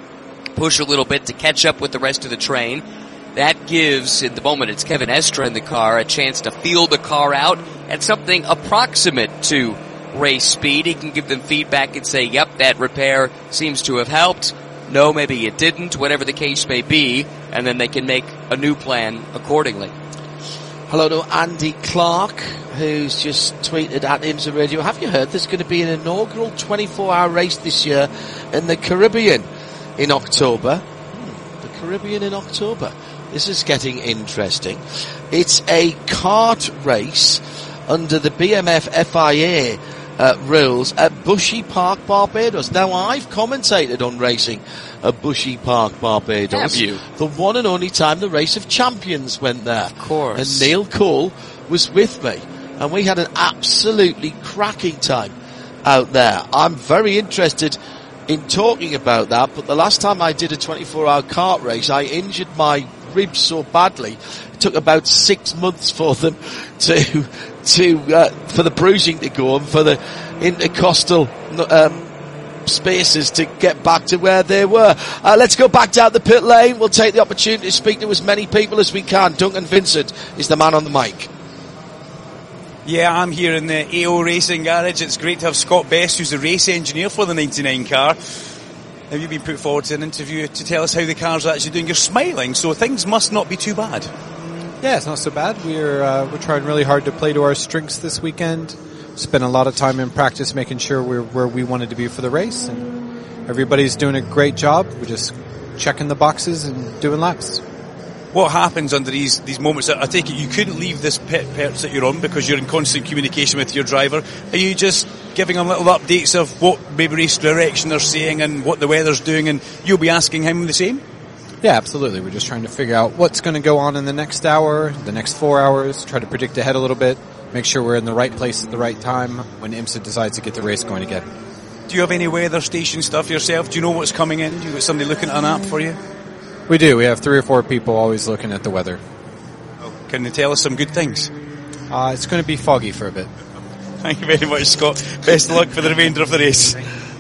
push a little bit to catch up with the rest of the train. That gives, at the moment it's Kevin Estra in the car, a chance to feel the car out at something approximate to race speed. He can give them feedback and say, yep, that repair seems to have helped. No, maybe it didn't, whatever the case may be, and then they can make a new plan accordingly. Hello to Andy Clark, who's just tweeted at IMSA Radio. Have you heard there's going to be an inaugural twenty-four hour race this year in the Caribbean in October? Hmm, the Caribbean in October. This is getting interesting. It's a kart race under the B M F F I A uh, rules at Bushy Park, Barbados. Now, I've commentated on racing at Bushy Park, Barbados. Have you? The one and only time the Race of Champions went there. Of course. And Neil Cole was with me. And we had an absolutely cracking time out there. I'm very interested in talking about that, but the last time I did a twenty-four hour kart race, I injured my ribs so badly. It took about six months for them to, to, uh, for the bruising to go and for the intercostal, um, spaces to get back to where they were. Uh, let's go back down the pit lane. We'll take the opportunity to speak to as many people as we can. Duncan Vincent is the man on the mic. Yeah, I'm here in the A O Racing Garage. It's great to have Scott Best, who's the race engineer for the ninety-nine car. Have you been put forward to an interview to tell us how the car's actually doing? You're smiling, so things must not be too bad. Yeah, it's not so bad. We're uh, we're trying really hard to play to our strengths this weekend. Spent a lot of time in practice making sure we're where we wanted to be for the race, and everybody's doing a great job. We're just checking the boxes and doing laps. What happens under these these moments? I take it you couldn't leave this pit perch that you're on because you're in constant communication with your driver. Are you just giving them little updates of what maybe race direction they're seeing and what the weather's doing, and you'll be asking him the same? Yeah, absolutely. We're just trying to figure out what's going to go on in the next hour, the next four hours, try to predict ahead a little bit, make sure we're in the right place at the right time when IMSA decides to get the race going again. Do you have any weather station stuff yourself? Do you know what's coming in? Do you got somebody looking at an app for you? We do. We have three or four people always looking at the weather. Can they tell us some good things? Uh, it's going to be foggy for a bit. Thank you very much, Scott. Best of luck for the remainder of the race.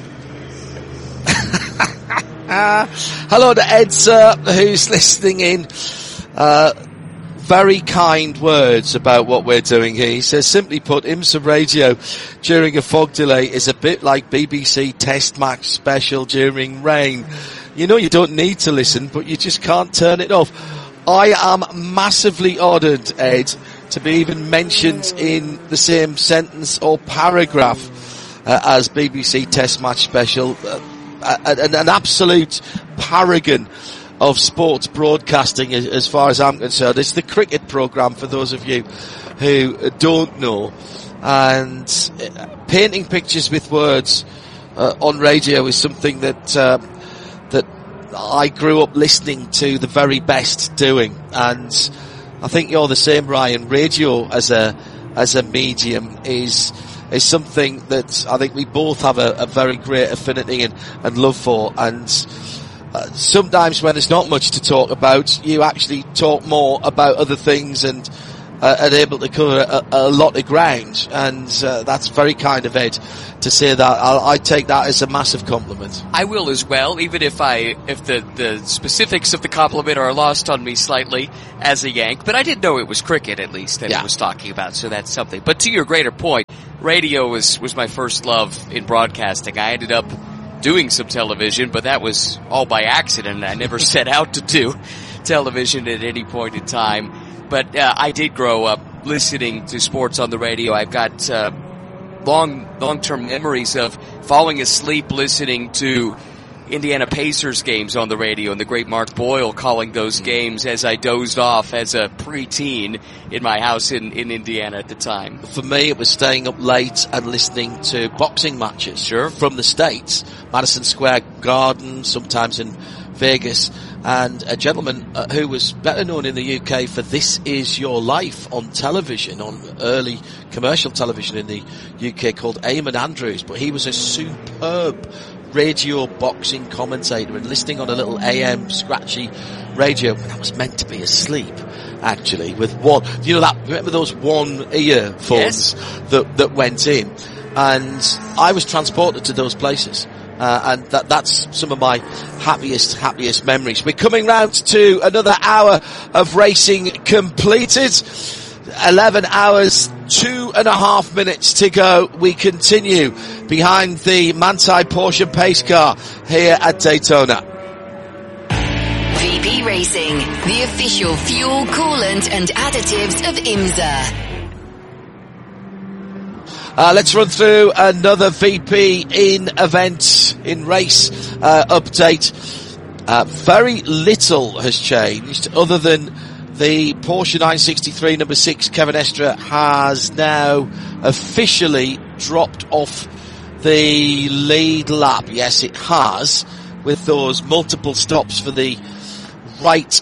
uh, hello to Ed, sir, who's listening in. Uh, very kind words about what we're doing here. He says, simply put, IMSA Radio during a fog delay is a bit like B B C Test Match Special during rain. You know you don't need to listen, but you just can't turn it off. I am massively honoured, Ed, to be even mentioned in the same sentence or paragraph uh, as B B C Test Match Special. Uh, an, an absolute paragon of sports broadcasting as, as far as I'm concerned. It's the cricket programme for those of you who don't know. And uh, painting pictures with words uh, on radio is something that uh, that I grew up listening to the very best doing. And I think you're the same, Ryan. Radio as a as a medium is is something that I think we both have a, a very great affinity and, and love for. And uh, sometimes when there's not much to talk about, you actually talk more about other things and uh, and able to cover a, a lot of ground, and uh, that's very kind of Ed to say that. I'll, I take that as a massive compliment. I will as well, even if I if the, the specifics of the compliment are lost on me slightly as a Yank. But I did know it was cricket, at least, that yeah. he was talking about, so that's something. But to your greater point, radio was, was my first love in broadcasting. I ended up doing some television, but that was all by accident. I never set out to do television at any point in time. But uh, I did grow up listening to sports on the radio. I've got uh, long, long-term memories of falling asleep listening to Indiana Pacers games on the radio, and the great Mark Boyle calling those games as I dozed off as a preteen in my house in, in Indiana at the time. For me, it was staying up late and listening to boxing matches Sure. from the States. Madison Square Garden, sometimes in Vegas, and a gentleman uh, who was better known in the U K for This Is Your Life on television, on early commercial television in the U K, called Eamon Andrews, but he was a superb radio boxing commentator, and listening on a little A M scratchy radio, and I was meant to be asleep, actually, with one, you know that, remember those one earphones Yes. that, that went in, and I was transported to those places. Uh, and that, that's some of my happiest, happiest memories. We're coming round to another hour of racing completed. eleven hours, two and a half minutes to go. We continue behind the Manthey Porsche pace car here at Daytona. V B Racing, the official fuel, coolant and additives of IMSA. Uh, let's run through another V P in event, in race, uh, update. Uh, very little has changed other than the Porsche nine sixty-three number six Kevin Estre has now officially dropped off the lead lap. Yes, it has, with those multiple stops for the right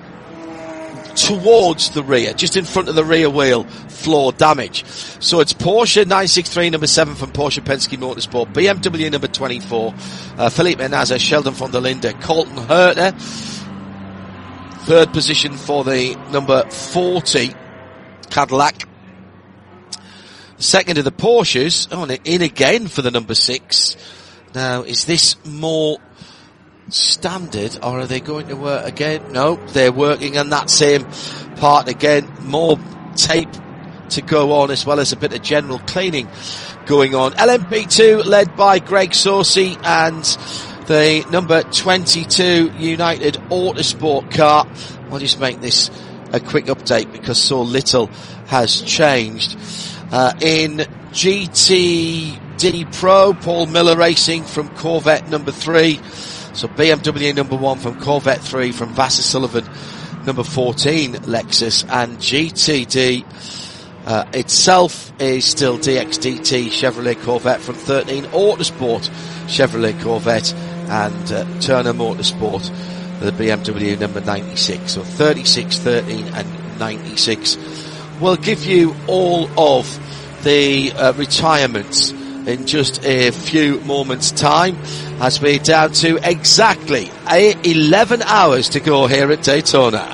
towards the rear, just in front of the rear wheel floor damage. So it's Porsche nine sixty-three number seven from Porsche Penske Motorsport, B M W number twenty-four, uh, Felipe Nasr, Sheldon von der Linde, Colton Herter, third position for the number forty Cadillac. Second of the Porsches, oh, and in again for the number six. Now, is this more standard, or are they going to work again? No, they're working on that same part again. More tape to go on, as well as a bit of general cleaning going on. L M P two led by Greg Saucy and the number twenty-two United Autosport car. I'll just make this a quick update because so little has changed. Uh, in G T D Pro, Paul Miller Racing from Corvette number three. So B M W number one from Corvette three, from Vassar Sullivan number fourteen Lexus, and G T D uh, itself is still D X D T Chevrolet Corvette from thirteen Autosport Chevrolet Corvette, and uh, Turner Motorsport the B M W number ninety-six. So thirty-six, thirteen and ninety-six. We'll give you all of the uh, retirements in just a few moments' time, as we're down to exactly eleven hours to go here at Daytona.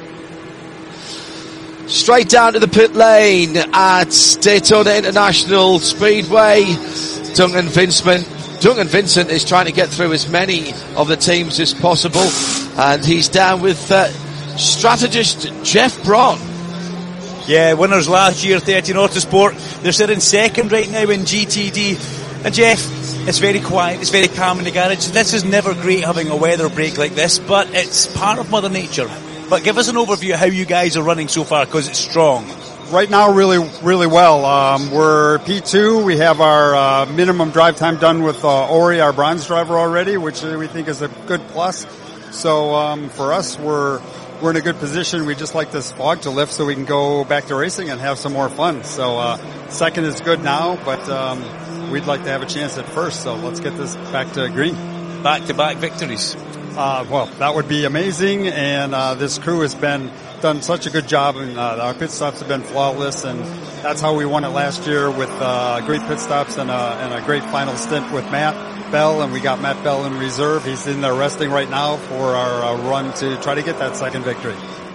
Straight down to the pit lane at Daytona International Speedway. Duncan Vincent, Duncan Vincent is trying to get through as many of the teams as possible, and he's down with uh, strategist Jeff Braun. Yeah, winners last year, thirteen Autosport. They're sitting second right now in G T D. And Jeff, it's very quiet, it's very calm in the garage. This is never great having a weather break like this, but it's part of Mother Nature. But give us an overview of how you guys are running so far, because it's strong. Right now, really, really well. Um, we're P two. We have our uh, minimum drive time done with uh, Ori, our bronze driver already, which we think is a good plus. So um, for us, we're we're in a good position. We just like this fog to lift so we can go back to racing and have some more fun. So uh, second is good now, but um, we'd like to have a chance at first. So let's get this back to green. Back-to-back victories. Uh, well, that would be amazing, and uh, this crew has been done such a good job, and uh, our pit stops have been flawless, and that's how we won it last year, with uh, great pit stops and, uh, and a great final stint with Matt Bell, and we got Matt Bell in reserve. He's in there resting right now for our uh, run to try to get that second victory.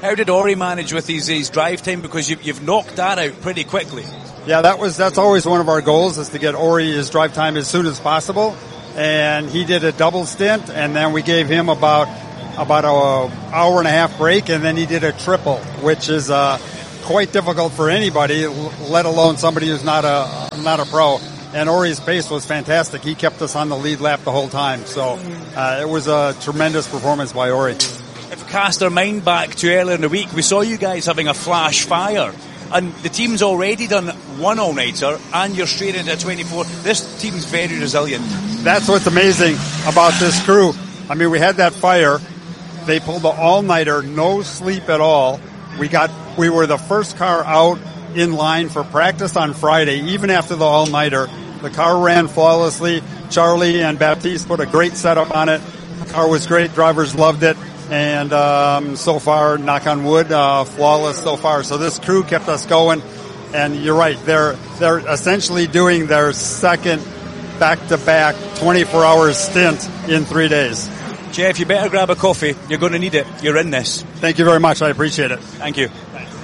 How did Ori manage with his, his drive time? Because you've, you've knocked that out pretty quickly. Yeah, that was that's always one of our goals, is to get Ori his drive time as soon as possible. And he did a double stint, and then we gave him about about a hour and a half break, and then he did a triple, which is uh, quite difficult for anybody, let alone somebody who's not a not a pro. And Ori's pace was fantastic. He kept us on the lead lap the whole time. So uh, it was a tremendous performance by Ori. If we cast our mind back to earlier in the week, we saw you guys having a flash fire. And the team's already done one all-nighter, and you're straight into a twenty-four. This team's very resilient. That's what's amazing about this crew. I mean, we had that fire. They pulled the all-nighter, no sleep at all. We got, we were the first car out in line for practice on Friday, even after the all-nighter. The car ran flawlessly. Charlie and Baptiste put a great setup on it. The car was great. Drivers loved it. And um, so far, knock on wood, uh, flawless so far. So this crew kept us going. And you're right, they're they're essentially doing their second back-to-back twenty-four hour stint in three days. Jeff, you better grab a coffee. You're going to need it. You're in this. Thank you very much. I appreciate it. Thank you.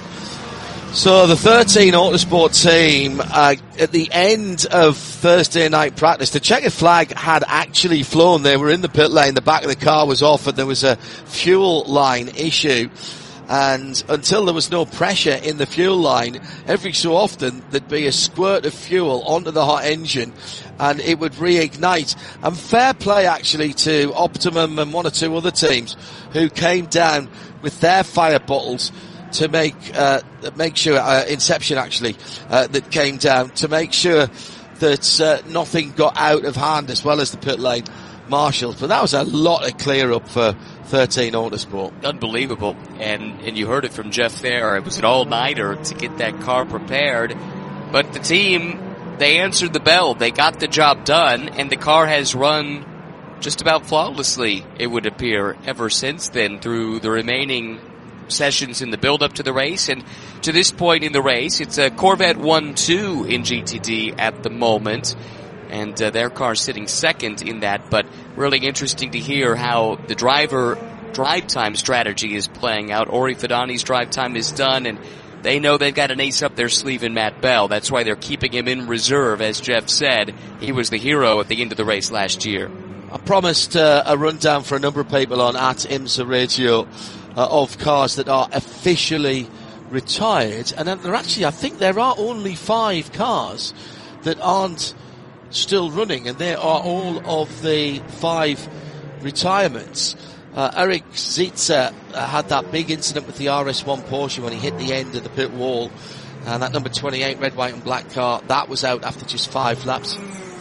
So the thirteen Autosport team, uh, at the end of Thursday night practice, the checkered flag had actually flown. They were in the pit lane, the back of the car was off, and there was a fuel line issue. And until there was no pressure in the fuel line, every so often there'd be a squirt of fuel onto the hot engine and it would reignite. And fair play actually to Optimum and one or two other teams who came down with their fire bottles to make uh, make sure, uh, Inception actually, uh, that came down to make sure that uh, nothing got out of hand, as well as the pit lane marshals. But that was a lot of clear up for thirteen Autosport. Unbelievable. And and you heard it from Jeff there. It was an all-nighter to get that car prepared. But the team, they answered the bell. They got the job done, and the car has run just about flawlessly, it would appear, ever since then, through the remaining sessions in the build-up to the race. And to this point in the race, it's a Corvette one two in G T D at the moment. And uh, their car sitting second in that, but really interesting to hear how the driver drive time strategy is playing out. Ori Fidani's drive time is done, and they know they've got an ace up their sleeve in Matt Bell. That's why they're keeping him in reserve. As Jeff said, he was the hero at the end of the race last year. I promised uh, a rundown for a number of people on at IMSA Radio uh, of cars that are officially retired, and there actually, I think there are only five cars that aren't still running, and there are all of the five retirements. Uh, Eric Zietzer uh, had that big incident with the R S one Porsche when he hit the end of the pit wall, and that number twenty-eight red, white and black car, that was out after just five laps.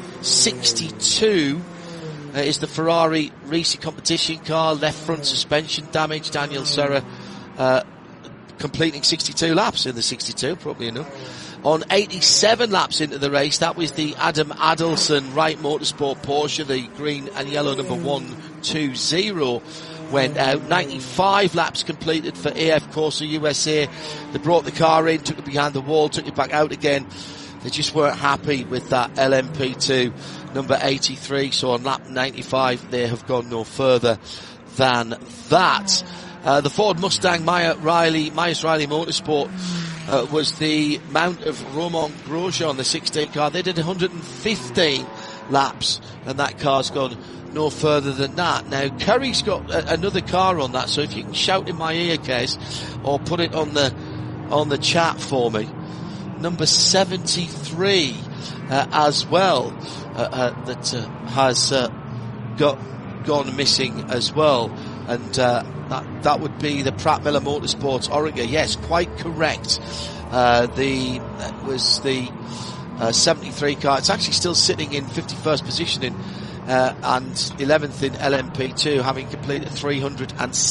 sixty-two uh, is the Ferrari Racing competition car, left front suspension damage. Daniel Serra uh, completing sixty-two laps in the sixty-two, probably enough. On eighty-seven laps into the race, that was the Adam Adelson Wright Motorsport Porsche, the green and yellow number one two zero went out. ninety-five laps completed for A F Corsa U S A. They brought the car in, took it behind the wall, took it back out again. They just weren't happy with that L M P two number eighty-three, so on lap ninety-five they have gone no further than that. Uh, the Ford Mustang Meyer Riley, Myers Riley Motorsport Uh, was the mount of Romain Grosjean, the sixteen car. They did one hundred fifteen laps, and that car's gone no further than that. Now, Curry's got a, another car on that, so if you can shout in my ear, Case, or put it on the on the chat for me. Number seventy-three uh, as well, uh, uh, that uh, has uh, got gone missing as well. And uh, that that would be the Pratt Miller Motorsports Oregon. Yes, quite correct. Uh, the that was the uh, seventy-three car. It's actually still sitting in fifty-first position in uh, and eleventh in L M P two, having completed three hundred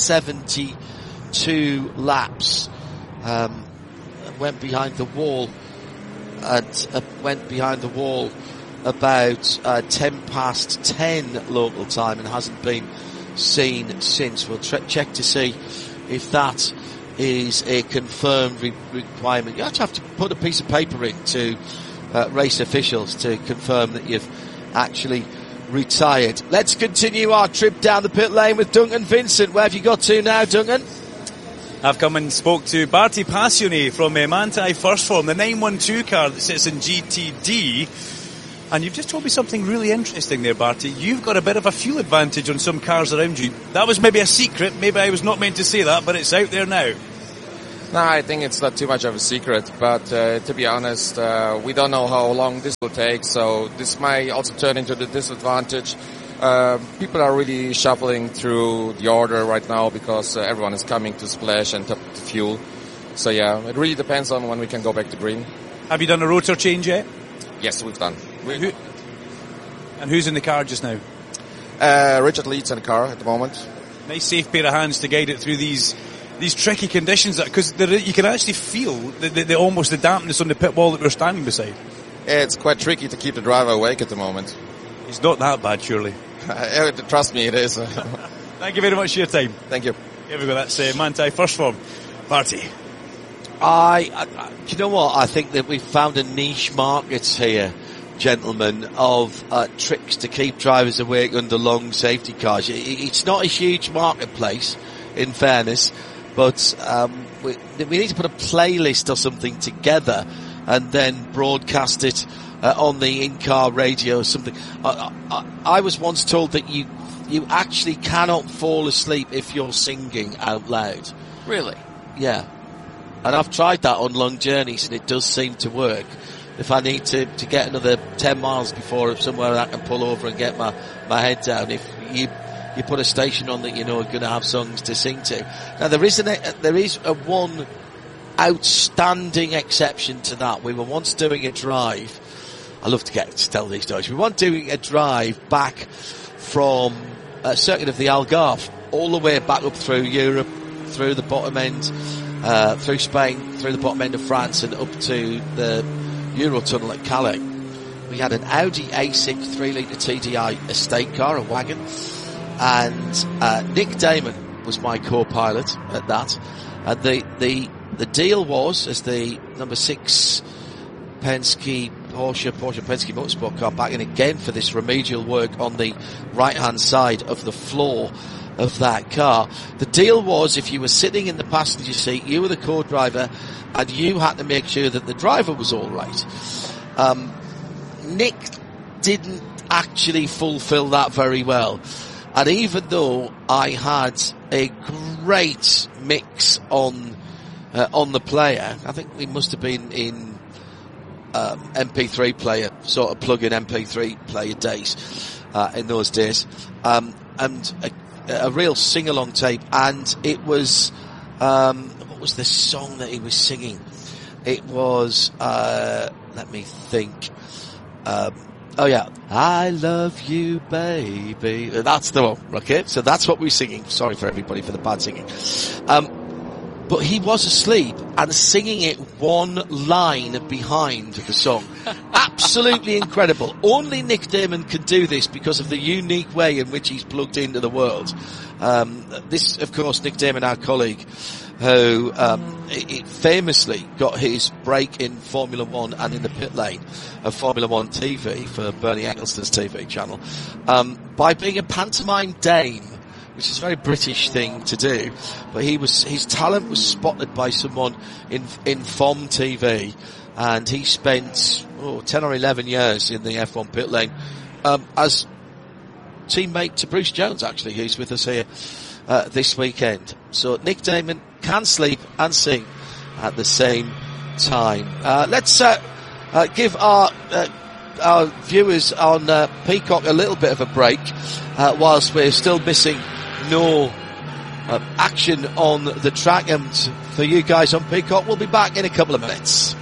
seventy-two laps. Um, went behind the wall and uh, went behind the wall about uh, ten past ten local time, and hasn't been seen since. We'll tre- check to see if that is a confirmed re- requirement. You actually have to put a piece of paper in to uh, race officials to confirm that you've actually retired. Let's continue our trip down the pit lane with Duncan Vincent. Where have you got to now, Duncan? I've come and spoke to Barty Passione from uh, Manthey First Form, the nine one two car that sits in G T D. And you've just told me something really interesting there, Barty. You've got a bit of a fuel advantage on some cars around you. That was maybe a secret. Maybe I was not meant to say that, but it's out there now. No, I think it's not too much of a secret. But uh, to be honest, uh, we don't know how long this will take. So this might also turn into the disadvantage. Uh, people are really shuffling through the order right now because uh, everyone is coming to Splash and top the fuel. So yeah, it really depends on when we can go back to green. Have you done a rotor change yet? Yes, we've done. We, Who, and who's in the car just now? Uh, Richard Leeds in the car at the moment. Nice safe pair of hands to guide it through these these tricky conditions, because you can actually feel the, the, the almost the dampness on the pit wall that we're standing beside. It's quite tricky to keep the driver awake at the moment. It's not that bad, surely. Trust me, it is. Thank you very much for your time. Thank you. Here we go. That's uh, Manthey First Form. Barty. I, I, I, do you know what? I think that we've found a niche market here, gentlemen, of uh, tricks to keep drivers awake under long safety cars. It, it's not a huge marketplace, in fairness, but um, we, we need to put a playlist or something together and then broadcast it uh, on the in-car radio or something. I, I, I was once told that you you actually cannot fall asleep if you're singing out loud. Really? Yeah. And I've tried that on long journeys, and it does seem to work. If I need to, to get another ten miles before somewhere I can pull over and get my, my head down, if you you put a station on that you know are going to have songs to sing to. Now there is an there is a one outstanding exception to that. We were once doing a drive. I love to get to tell these stories. We were once doing a drive back from a circuit of the Algarve, all the way back up through Europe, through the bottom end, uh, through Spain, through the bottom end of France, and up to the Eurotunnel at Calais. We had an Audi A six three litre T D I estate car, a wagon, and uh, Nick Damon was my co-pilot at that. And the the the deal was, as the number six Penske Porsche Porsche Penske Motorsport car back in again for this remedial work on the right hand side of the floor of that car. The deal was, if you were sitting in the passenger seat, you were the co-driver, and you had to make sure that the driver was all right. Um, Nick didn't actually fulfill that very well. And even though I had a great mix on uh, on the player, I think we must have been in um, M P three player, sort of plug-in M P three player days uh, in those days, um, and a, a real sing-along tape. And it was, um, what was the song that he was singing? It was, uh, let me think. Um, oh yeah, I love you, baby. That's the one. Okay, so that's what we're singing. Sorry for everybody for the bad singing. Um, but he was asleep and singing it one line behind the song. Absolutely incredible. Only Nick Damon can do this because of the unique way in which he's plugged into the world. Um, this, of course, Nick Damon, our colleague, who um, it famously got his break in Formula One and in the pit lane of Formula One T V for Bernie Ecclestone's T V channel um, by being a pantomime dame, which is a very British thing to do. But he was his talent was spotted by someone in in F O M T V, and he spent oh, ten or eleven years in the F one pit lane um, as teammate to Bruce Jones, actually, who's with us here uh, this weekend. So Nick Damon can sleep and sing at the same time. Uh, let's uh, uh, give our uh, our viewers on uh, Peacock a little bit of a break uh, whilst we're still missing no uh, action on the track. And for you guys on Peacock, we'll be back in a couple of minutes.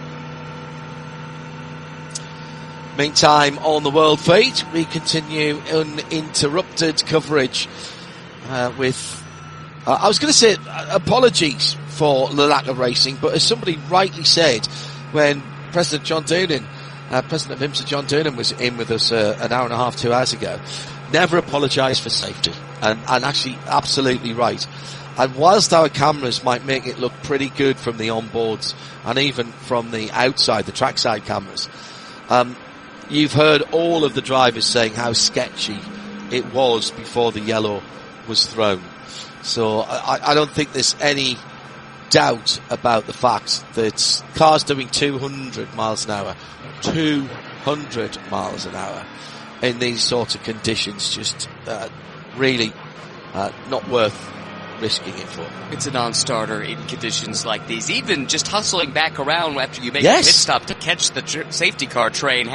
Meantime, on the world feed, we continue uninterrupted coverage uh, with Uh, I was going to say uh, apologies for the lack of racing, but as somebody rightly said when President John Doonan, uh, President of IMSA John Doonan was in with us uh, an hour and a half, two hours ago, never apologise for safety, and, and actually absolutely right. And whilst our cameras might make it look pretty good from the onboards and even from the outside, the trackside cameras, um, you've heard all of the drivers saying how sketchy it was before the yellow was thrown. So I, I don't think there's any doubt about the fact that cars doing two hundred miles an hour, two hundred miles an hour in these sort of conditions, just uh, really uh, not worth risking it for. It's a non-starter in conditions like these. Even just hustling back around after you make Yes. a pit stop to catch the tr- safety car train